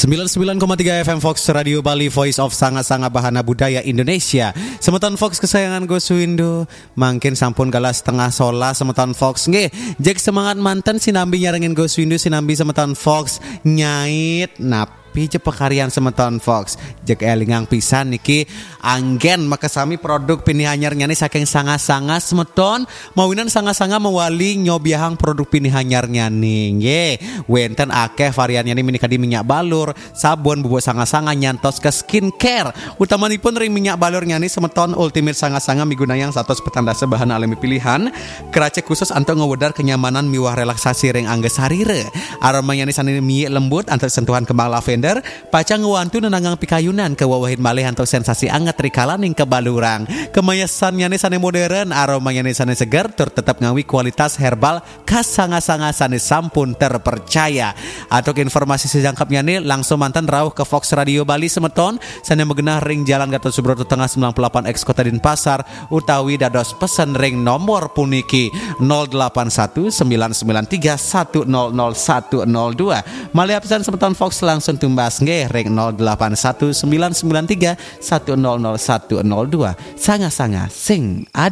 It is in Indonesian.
99,3 FM Fox Radio Bali, Voice of Sanga-Sanga Bahana Budaya Indonesia. Semeton Fox kesayangan Go Suindo, mangkin sampun galas tengah sola semeton Fox. Nggih, Jack semangat mantan sinambi nyarengin Go Suindo sinambi semeton Fox nyait pije pekarian semeton Fox. Jek elingang pisan niki anggen maka sami produk pinihanyarnya nih saking sanga-sanga semeton mawinan sanga-sanga mewali nyobiahang produk pinihanyarnya nih. Nggih, wenten akeh variannya nih menika di minyak balur, sabun, bubuk sanga-sanga nyantos ke skincare. Utamanipun ring minyak balurnya nih semeton Ultimate Sanga-Sanga migunayang 100 petandasa bahan alami pilihan. Kerace khusus untuk ngewedar kenyamanan miwah relaksasi ring angge sarire. Aromanya nih sanini mie lembut antar sentuhan kembang lavender. Pacang ngewantu nenanggang pikayunan ke wawahin malih antuk sensasi anget rikala ning kebalurang. Kemayasannya nih sane modern, aromanya nih sane segar, tur tetap ngawi kualitas herbal khas sanga-sanga sane sampun terpercaya. Atuk informasi sejangkapnya nih langsung mantan rauh ke Fox Radio Bali semeton sane megenah ring Jalan Gatot Subroto Tengah 98X Kota Denpasar utawi dados pesen ring nomor puniki 081993100102. Malih pesan semeton Fox langsung tumbas nggih ring 081993100102. Sanga-sanga sing ada